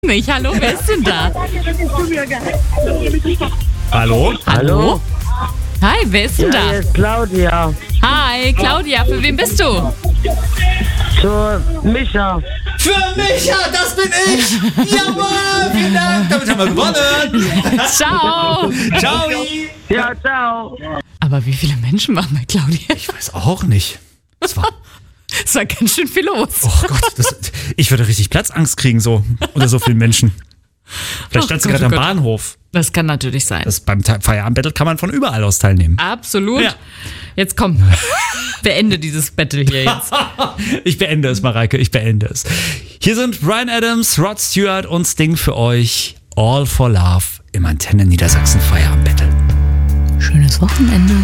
Nicht. Hallo, wer ist denn da? Hallo? Hallo? Hi, wer ist denn Ja, da? hier ist Claudia. Hi, Claudia, für wen bist du? Zur Micha. Für Micha, das bin ich! Jawohl, vielen Dank! Damit haben wir gewonnen! Ciao! Ciao! Ja, ciao. Aber wie viele Menschen waren bei Claudia? Ich weiß auch nicht. Das war, Es war ganz schön viel los. oh Gott, ich würde richtig Platzangst kriegen, so unter so vielen Menschen. Vielleicht stand sie Gott, gerade oh am Gott. Bahnhof. Das kann natürlich sein. Beim Feierabend-Battle kann man von überall aus teilnehmen. Absolut. Ja. Jetzt komm, beende dieses Battle hier jetzt. Ich beende es, Mareike, ich beende es. Hier sind Bryan Adams, Rod Stewart und Sting für euch. All for Love im Antenne Niedersachsen Feierabend-Battle. Schönes Wochenende.